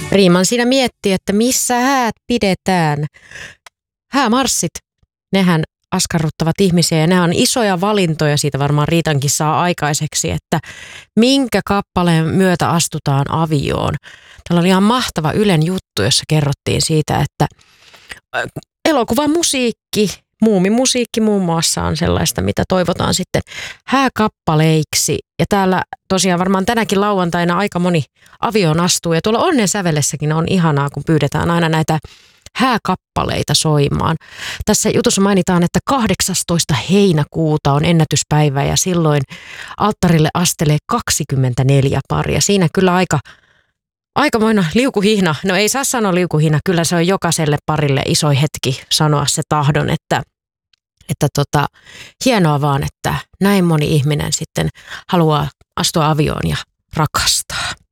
Riiman siinä miettii, että missä häät pidetään. Häämarssit, nehän askarruttavat ihmisiä ja ne on isoja valintoja, siitä varmaan Riitankin saa aikaiseksi, että minkä kappaleen myötä astutaan avioon. Täällä oli ihan mahtava Ylen juttu, jossa kerrottiin siitä, että elokuvan musiikki, muumimusiikki muun muassa on sellaista, mitä toivotaan sitten hääkappaleiksi. Ja täällä tosiaan varmaan tänäkin lauantaina aika moni avioon astuu. Ja tuolla Onnen sävelessäkin on ihanaa, kun pyydetään aina näitä hääkappaleita soimaan. Tässä jutussa mainitaan, että 18. heinäkuuta on ennätyspäivä ja silloin alttarille astelee 24 paria. Siinä kyllä aikamoinen liukuhihna. No ei saa sanoa liukuhihna, kyllä se on jokaiselle parille iso hetki sanoa se tahdon, että hienoa vaan, että näin moni ihminen sitten haluaa astua avioon ja rakastaa.